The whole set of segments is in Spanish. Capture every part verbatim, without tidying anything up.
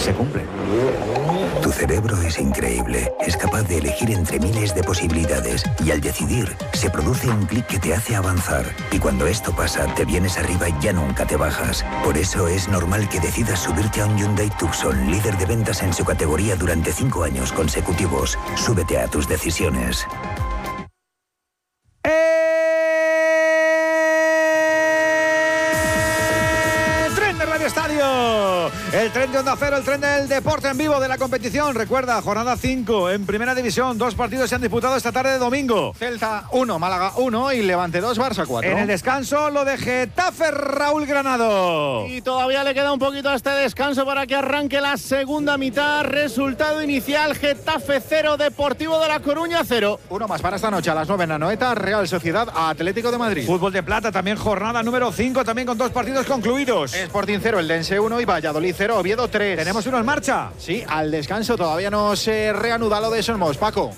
se cumple. Tu cerebro es increíble. Es capaz de elegir entre miles de posibilidades y al decidir, se produce un clic que te hace avanzar. Y cuando esto pasa, te vienes arriba y ya nunca te bajas. Por eso es normal que decidas subirte a un Hyundai Tucson, líder de ventas en su categoría durante cinco años consecutivos. Súbete a tus decisiones. Estadio, el tren de Onda Cero, el tren del deporte en vivo de la competición. Recuerda, jornada cinco en Primera División. Dos partidos se han disputado esta tarde de domingo. Celta uno, Málaga uno y Levante dos, Barça cuatro. En el descanso, lo de Getafe, Raúl Granado. Y todavía le queda un poquito a este descanso para que arranque la segunda mitad. Resultado inicial, Getafe cero, Deportivo de La Coruña cero. Uno más para esta noche a las nueve en Anoeta, Real Sociedad Atlético de Madrid. Fútbol de plata, también jornada número cinco, también con dos partidos concluidos. Sporting cero, el Dense uno y Valladolid cero, Oviedo tres. ¿Tenemos uno en marcha? Sí, al descanso todavía no se reanuda lo de Somos, Paco.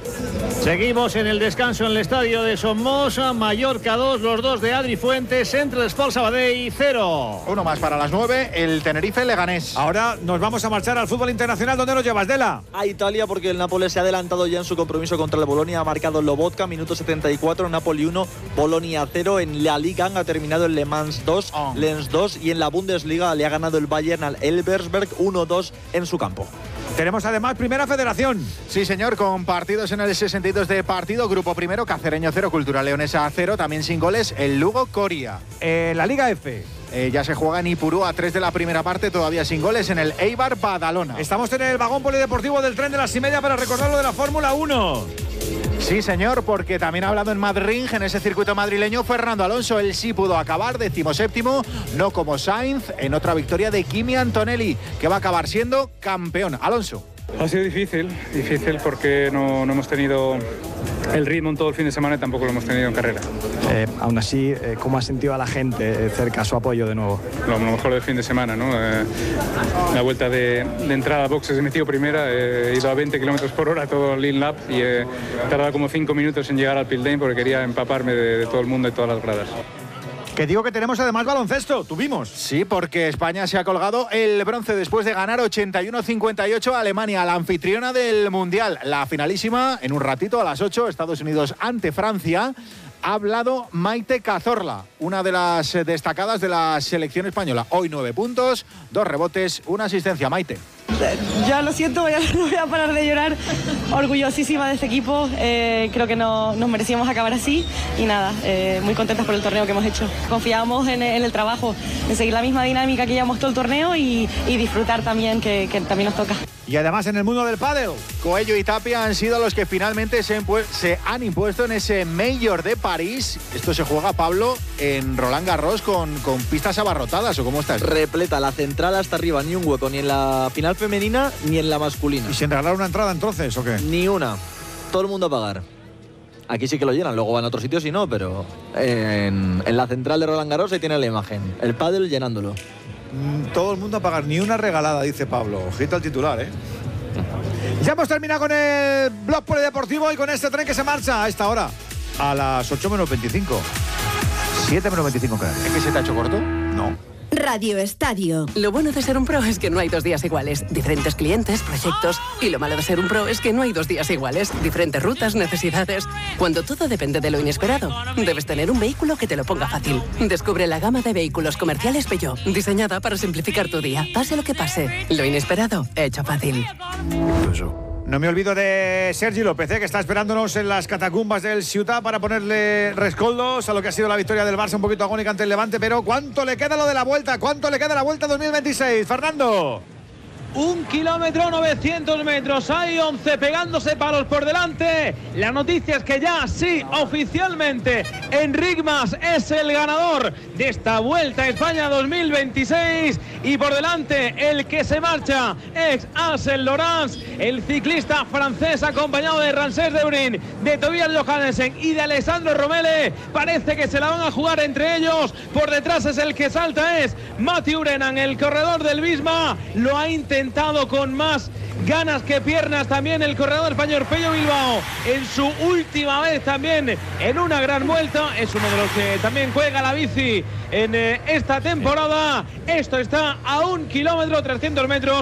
Seguimos en el descanso en el estadio de Somos. Mallorca dos, los dos de Adri Fuentes, Central Sport Sabadell cero. Uno más para las nueve, el Tenerife Leganés. Ahora nos vamos a marchar al fútbol internacional. ¿Dónde nos llevas, Dela? A Italia, porque el Nápoles se ha adelantado ya en su compromiso contra el Bolonia. Ha marcado Lobotka, minuto setenta y cuatro, Napoli uno, Bolonia cero. En la Liga ha terminado el Le Mans dos, oh. Lens dos, y en la Bundesliga le ha ganado el Bayern al Elversberg uno dos en su campo. Tenemos además Primera Federación. Sí, señor, con partidos en el sesenta y dos de partido. Grupo primero, Cacereño cero, Cultura Leonesa cero, también sin goles, el Lugo Coria. Eh, la Liga F. Eh, ya se juega en Ipurú a tres de la primera parte, todavía sin goles, en el Eibar Badalona. Estamos en el vagón polideportivo del tren de las y media para recordar lo de la Fórmula uno. Sí, señor, porque también ha hablado en Madrid, en ese circuito madrileño, Fernando Alonso. Él sí pudo acabar decimoséptimo, no como Sainz, en otra victoria de Kimi Antonelli, que va a acabar siendo campeón. Alonso. Ha sido difícil, difícil porque no, no hemos tenido el ritmo en todo el fin de semana y tampoco lo hemos tenido en carrera. Eh, aún así, eh, ¿cómo ha sentido a la gente cerca su apoyo de nuevo? Lo, lo mejor del fin de semana, ¿no? Eh, la vuelta de, de entrada a boxes he metido primera, eh, he ido a veinte kilómetros por hora todo el lean lap y he tardado como cinco minutos en llegar al pit lane porque quería empaparme de, de todo el mundo y todas las gradas. Que digo que tenemos además baloncesto, tuvimos. Sí, porque España se ha colgado el bronce después de ganar ochenta y uno a cincuenta y ocho a Alemania, la anfitriona del Mundial. La finalísima, en un ratito a las ocho, Estados Unidos ante Francia. Ha hablado Maite Cazorla, una de las destacadas de la selección española. Hoy nueve puntos, dos rebotes, una asistencia. Maite. Ya lo siento, voy a, no voy a parar de llorar. Orgullosísima de este equipo. Eh, creo que no, nos merecíamos acabar así. Y nada, eh, muy contentas por el torneo que hemos hecho. Confiábamos en, en el trabajo, en seguir la misma dinámica que llevamos todo el torneo y, y disfrutar también, que, que también nos toca. Y además en el mundo del pádel, Coello y Tapia han sido los que finalmente se, se han impuesto en ese Major de París. Esto se juega, Pablo, en Roland Garros con, con pistas abarrotadas, ¿o cómo estás? Repleta, la central hasta arriba, ni un hueco, ni en la final femenina ni en la masculina. ¿Y sin regalar una entrada entonces o qué? Ni una. Todo el mundo a pagar. Aquí sí que lo llenan, luego van a otros sitios y no, pero en, en la central de Roland Garros ahí tiene la imagen. El pádel llenándolo. Todo el mundo a pagar, ni una regalada, dice Pablo. Ojito al titular, ¿eh? Ya hemos terminado con el blog polideportivo y con este tren que se marcha a esta hora. A las ocho menos veinticinco. siete menos veinticinco, claro. ¿Es que se te ha hecho corto? No. Radio Estadio. Lo bueno de ser un pro es que no hay dos días iguales. Diferentes clientes, proyectos. Y lo malo de ser un pro es que no hay dos días iguales. Diferentes rutas, necesidades. Cuando todo depende de lo inesperado, debes tener un vehículo que te lo ponga fácil. Descubre la gama de vehículos comerciales Peugeot, diseñada para simplificar tu día. Pase lo que pase, lo inesperado, hecho fácil. No me olvido de Sergi López, ¿eh? que está esperándonos en las catacumbas del Ciutat para ponerle rescoldos a lo que ha sido la victoria del Barça, un poquito agónica ante el Levante, pero ¿cuánto le queda lo de la vuelta? ¿Cuánto le queda la vuelta dos mil veintiséis? Fernando. Un kilómetro, novecientos metros, hay once pegándose palos por delante. La noticia es que ya, sí, oficialmente, Enric Mas es el ganador de esta Vuelta a España dos mil veintiséis. Y por delante, el que se marcha es Axel Laurens, el ciclista francés acompañado de Ramses Debrin, de Tobias Johannessen y de Alessandro Romele. Parece que se la van a jugar entre ellos. Por detrás es el que salta, es Mathieu Brennan, el corredor del Visma. Lo ha intentado con más ganas que piernas también el corredor español Pello Bilbao en su última vez también en una gran vuelta. Es uno de los que también juega la bici en eh, esta temporada. Esto está a un kilómetro, trescientos metros